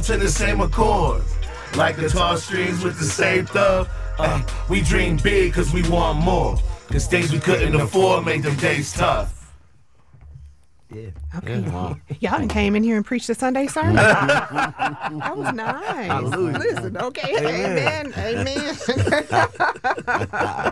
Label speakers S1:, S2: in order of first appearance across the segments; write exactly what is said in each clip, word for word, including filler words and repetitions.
S1: to the same accord. Like guitar strings with the same thumb. Uh, we dream big cause we want more. Cause things we couldn't afford made them days tough.
S2: Yeah.
S3: Okay.
S2: Yeah, wow.
S3: Y'all done came in here and preached a Sunday sermon. That was nice.
S2: Hallelujah.
S3: Listen, okay. Amen. Amen. Amen.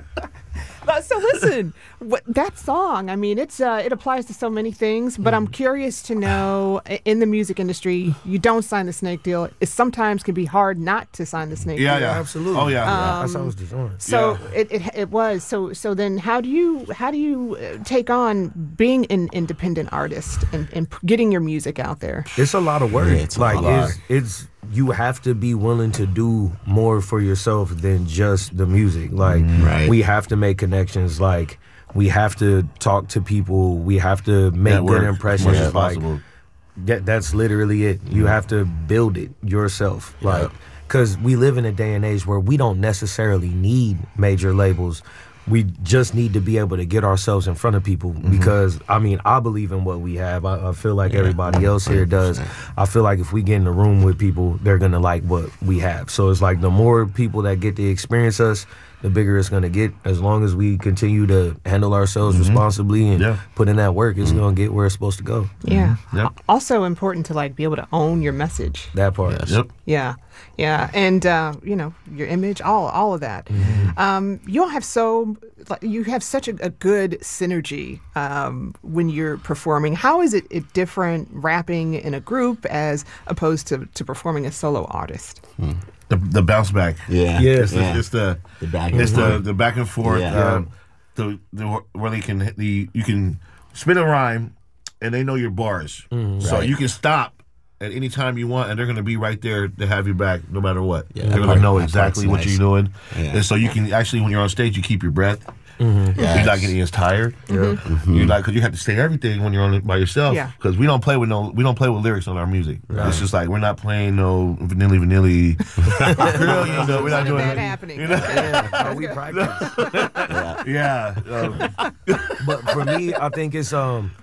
S3: But so listen, what, that song, I mean, it's uh, it applies to so many things, but I'm curious to know, in the music industry, you don't sign the snake deal. It sometimes can be hard not to sign the snake
S1: Yeah,
S3: deal.
S1: yeah.
S2: Absolutely.
S1: Oh, yeah.
S2: Yeah,
S3: Um,
S2: that's how it's designed.
S3: So
S1: Yeah.
S3: it, it it was. So so then how do you how do you uh, take on being an independent artist and, and p- getting your music out there?
S2: It's a lot of work.
S4: Yeah, it's a
S2: like
S4: lot.
S2: it's it's you have to be willing to do more for yourself than just the music. Like
S4: Right.
S2: we have to make connections. Like we have to talk to people. We have to make
S1: Network
S2: good
S1: as
S2: impressions.
S1: much as
S2: Like
S1: possible.
S2: that, that's literally it. You have to build it yourself. Like because we live in a day and age where we don't necessarily need major labels. We just need to be able to get ourselves in front of people because, I mean, I believe in what we have. I, I feel like everybody else here does. I feel like if we get in the room with people, they're going to like what we have. So it's like the more people that get to experience us, the bigger it's going to get. As long as we continue to handle ourselves responsibly and
S1: Yeah.
S2: put in that work, it's going to get where it's supposed to go.
S3: Yeah.
S1: Yep.
S3: A- Also important to like be able to own your message.
S2: That part.
S1: Yep.
S3: Yeah, yeah, and uh, you know your image, all all of that. Um, you all have so like, you have such a, a good synergy um, when you're performing. How is it, it different rapping in a group as opposed to, to performing as solo artist?
S1: The, the bounce back.
S4: Yeah.
S2: Yeah.
S1: It's the,
S4: Yeah.
S1: it's the,
S4: The back and
S1: it's the,
S4: forth.
S1: the back and forth.
S4: Yeah.
S1: Um, the, the where they can hit the you can spit a rhyme, and they know your bars, so
S4: Right.
S1: you can stop at any time you want, and they're gonna be right there to have you back, no matter what.
S4: Yeah,
S1: they're
S4: that
S1: gonna
S4: part-
S1: know
S4: that
S1: exactly
S4: part's
S1: what
S4: nice.
S1: you're doing,
S4: Yeah.
S1: and so you can actually, when you're on stage, you keep your breath.
S4: Yes.
S1: You're not getting as tired. You're like, because you have to say everything when you're on it by yourself.
S3: Yeah.
S1: Because we don't play with no, we don't play with lyrics on our music. It's just like we're not playing no vanilly vanilly. Girl, you know, we're not
S3: None of
S1: doing
S3: that
S1: it.
S3: happening.
S1: You know?
S2: Yeah, how we practice.
S1: Yeah. Um,
S2: But for me, I think it's um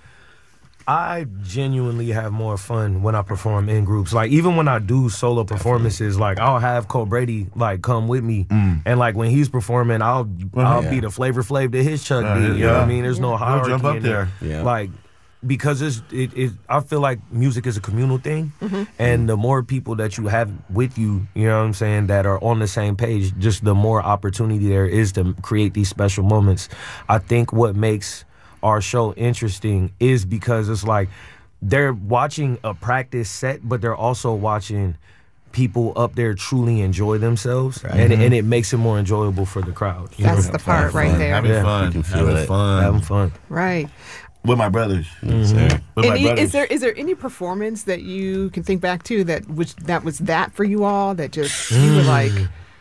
S2: I genuinely have more fun when I perform in groups. Like even when I do solo performances, like I'll have Cole Brady like come with me, and like when he's performing, I'll I'll
S4: yeah.
S2: be the Flavor Flav to his Chuck
S1: Uh,
S2: D. You know what
S1: yeah.
S2: I mean? There's no hierarchy.
S1: jump up
S2: in
S1: there.
S2: It.
S4: Yeah.
S2: Like because it's it, it. I feel like music is a communal thing, and the more people that you have with you, you know what I'm saying, that are on the same page, just the more opportunity there is to create these special moments. I think what makes our show interesting is because it's like they're watching a practice set, but they're also watching people up there truly enjoy themselves, and, and it makes it more enjoyable for the crowd. You
S3: That's
S2: know?
S3: the part right there.
S1: having
S2: Yeah.
S1: fun.
S4: You can feel
S1: having
S4: it.
S1: fun.
S2: Having fun.
S3: Right.
S1: With my brothers.
S4: Sir.
S1: With my
S3: And i-
S1: brothers.
S3: is there is there any performance that you can think back to that which that was that for you all that just you were like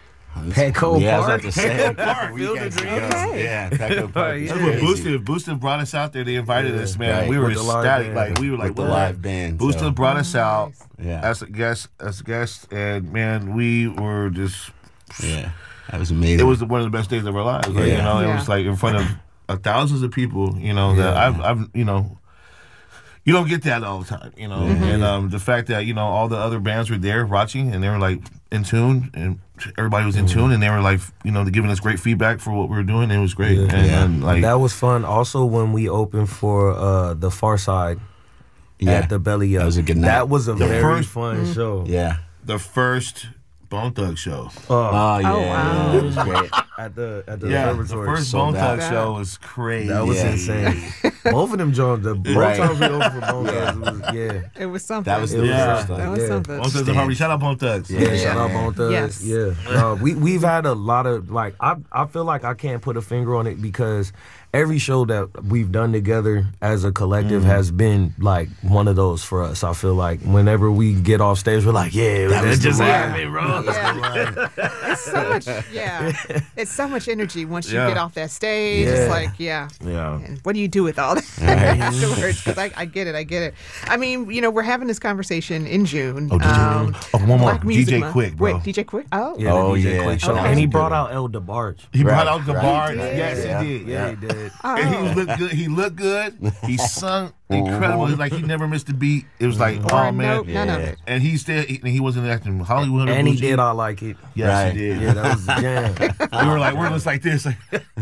S2: Petco
S4: Yeah, I was
S2: Park.
S4: about to say.
S1: Park,
S4: We
S1: Field
S4: got
S1: of
S4: to
S1: Dreams.
S4: go.
S3: Okay.
S4: Yeah, Petco Park.
S2: Yeah.
S1: That's what Boosted. Boosted brought us out there. They invited us, man.
S4: Right.
S1: We were
S2: With the live
S1: ecstatic.
S2: band.
S1: Like we were like
S4: With the
S1: what?
S4: live band,
S1: Boosted
S4: so-
S1: brought us out
S4: Yeah.
S1: as a guest, as a guest, and man, we were just.
S4: Yeah. That was amazing.
S1: It was one of the best days of our lives. Like, You
S4: Yeah.
S1: know, it
S3: Yeah.
S1: was like in front of uh, thousands of people. You know that
S2: Yeah.
S1: I've, I've, you know. You don't get that all the time, you know, and um, the fact that you know all the other bands were there watching, and they were like in tune, and everybody was in tune, and they were like, you know, giving us great feedback for what we were doing. And it was great,
S2: Yeah.
S1: and
S4: Yeah.
S1: um, like
S2: That was fun. Also, when we opened for uh, the Far Side
S4: Yeah.
S2: at the Belly Up,
S4: That was a good night.
S2: That was a
S1: The
S2: very
S1: first-
S2: fun show.
S4: Yeah.
S1: the first Bone Thug show.
S2: Uh,
S4: Oh, yeah.
S3: wow.
S4: yeah, It was great.
S2: at the at the
S1: Yeah, the
S2: laboratory.
S1: first
S4: sold
S1: Bone Thug
S3: out.
S1: show was crazy.
S2: That was
S4: Yeah.
S2: insane. Both of them joined the both
S4: Right.
S2: times we opened for Bone Thugs, it was, yeah.
S3: it was something.
S4: That was
S2: It
S4: the
S2: was,
S1: Yeah.
S4: first
S3: that
S4: time.
S3: was
S2: yeah.
S3: something.
S1: Bone Thugs and Harmony. Shout out Bone Thugs.
S2: Yeah,
S4: Yeah.
S2: shout out Bone Thugs.
S3: Yes.
S2: Yeah. No, we we've had a lot of like I I feel like I can't put a finger on it because every show that we've done together as a collective has been like one of those for us. I feel like whenever we get off stage, we're like, yeah, that,
S4: was the
S2: just
S4: one.
S2: happened, bro.
S3: Yeah. It's so much, yeah. It's It's so much energy once you
S1: Yeah.
S3: get off that stage.
S2: Yeah.
S3: It's like, yeah.
S1: Yeah.
S3: And what do you do with all that afterwards? Because I, I get it, I get it. I mean, you know, we're having this conversation in June.
S1: Oh, D J
S3: um,
S1: oh, one more.
S3: Black Music
S1: D J
S3: Month.
S1: Quick, bro.
S3: Wait, D J Quick? Oh.
S2: Yeah,
S4: Oh,
S2: the D J
S4: yeah.
S2: Quick show.
S3: Okay.
S2: And he brought out El DeBarge.
S1: He brought
S4: Right,
S1: out the
S4: right.
S1: bar.
S3: He did?
S1: Yes,
S4: Yeah.
S1: he did.
S2: Yeah, he did.
S1: And he looked good. He looked good. He sung incredible. It's like he never missed a beat. It was like,
S3: Or
S1: oh man.
S3: nope, none of
S4: Yeah.
S3: it.
S1: And he still, he, he wasn't acting Hollywood. or
S2: And he
S1: Gucci.
S2: did I Like It.
S1: Yes,
S4: Right.
S1: he did.
S2: Yeah, that was the jam.
S1: We were like, we're just like this. Like,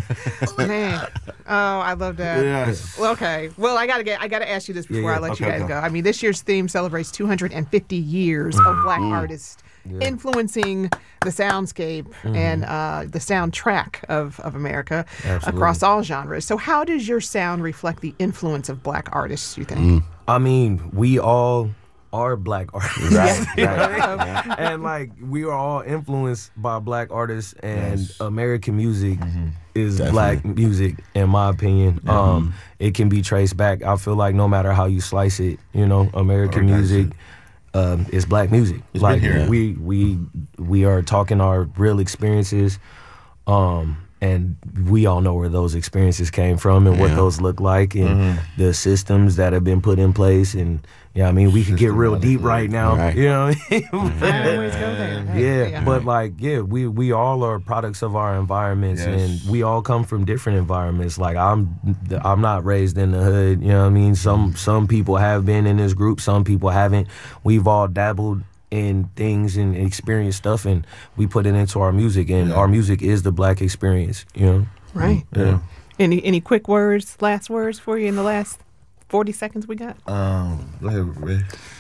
S3: Man. Oh, I love that.
S1: yes.
S3: Well, okay. Well, I gotta get. I gotta ask you this before
S2: Yeah, yeah.
S3: I let you
S1: Okay,
S3: guys
S1: go.
S3: go. I mean, this year's theme celebrates two hundred fifty years of Black artists influencing the soundscape and uh, the soundtrack of of America
S2: Absolutely.
S3: across all genres. So, how does your sound reflect the influence of Black artists? You think?
S2: I mean, we all are Black artists.
S4: Right,
S2: You know
S4: right.
S2: what I mean? And like we are all influenced by Black artists, and
S1: Yes.
S2: American music is
S4: Definitely.
S2: Black music, in my opinion. Um, it can be traced back. I feel like no matter how you slice it, you know, American
S1: Or dice
S2: music um, is Black music.
S1: It's
S2: like
S1: been here.
S2: we we we are talking our real experiences. Um, and we all know where those experiences came from and what
S4: Yeah.
S2: those look like and
S1: Mm-hmm.
S2: the systems that have been put in place. And yeah, I mean, we could get real deep right now.
S4: Right.
S2: You know what I mean?
S3: I always go there. Hey,
S2: Yeah, but like, yeah, we we all are products of our environments,
S1: Yes.
S2: and we all come from different environments. Like I'm, I'm not raised in the hood. You know what I mean? Some some people have been in this group, some people haven't. We've all dabbled in things and experienced stuff, and we put it into our music, and our music is the Black experience. You know?
S3: Right.
S1: Yeah.
S3: Any any quick words, last words for you in the last forty seconds we got?
S1: Um, go ahead, Ray.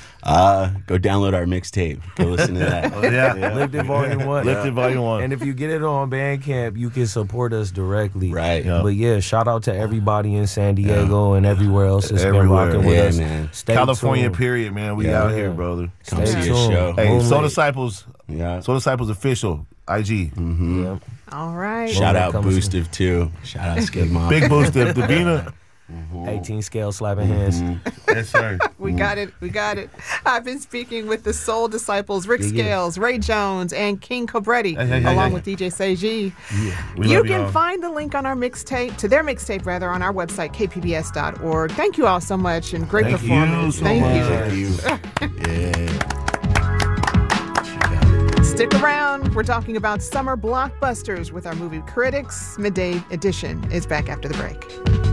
S4: Uh, go download our mixtape. Go listen to that.
S1: Yeah.
S2: Lifted Volume One.
S1: Lifted Volume One.
S2: And if you get it on Bandcamp, you can support us directly.
S4: Right.
S1: Yeah.
S2: But yeah, shout out to everybody in San Diego and everywhere else that's been
S1: Everywhere.
S2: rocking with
S4: Yeah,
S2: us.
S4: man.
S2: Stay
S1: California,
S2: tuned.
S1: period, man. We
S4: Yeah.
S1: out here, brother.
S4: Come
S2: Stay
S4: see a
S2: tuned.
S4: show.
S1: Hey,
S2: Moonlight.
S1: Soul Disciples.
S4: Yeah.
S1: Soul Disciples official. I G.
S2: Yeah.
S3: All right.
S4: Shout
S2: Moonlight
S4: out
S2: comes
S4: Boostive too. Shout out Skid Mom.
S1: Big boost to Davina.
S2: eighteen scale slapping hands.
S1: Yes, sir.
S3: We got it. We got it. I've been speaking with the Soul Disciples, Rick
S2: Yeah, yeah.
S3: Scales, Ray Jones, and King Cobretti,
S1: Hey, hey, hey,
S3: along
S1: hey.
S3: with D J Seiji.
S1: We
S3: You
S1: love
S3: can
S1: y'all.
S3: find the link on our mixtape, to their mixtape rather, on our website, k p b s dot org. Thank you all so much, and great
S1: Thank you
S3: performance.
S1: so
S3: Thank
S1: much.
S3: you.
S4: Thank you. Yeah.
S3: Stick around. We're talking about summer blockbusters with our movie critics. Midday Edition is back after the break.